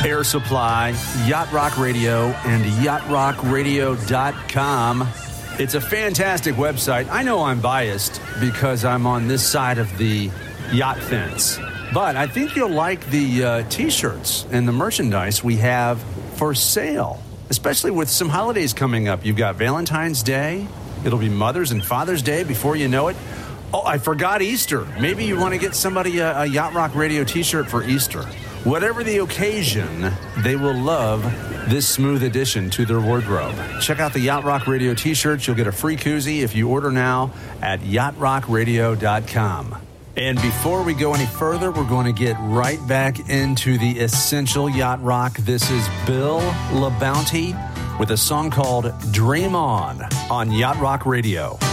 Air Supply, Yacht Rock Radio, and yachtrockradio.com. It's a fantastic website. I know I'm biased because I'm on this side of the yacht fence, but I think you'll like the T-shirts and the merchandise we have for sale, especially with some holidays coming up. You've got Valentine's Day. It'll be Mother's and Father's Day before you know it. Oh, I forgot Easter. Maybe you want to get somebody a Yacht Rock Radio T-shirt for Easter. Whatever the occasion, they will love this smooth addition to their wardrobe. Check out the Yacht Rock Radio T-shirts. You'll get a free koozie if you order now at yachtrockradio.com. And before we go any further, we're going to get right back into the essential yacht rock. This is Bill LaBounty with a song called Dream On Yacht Rock Radio.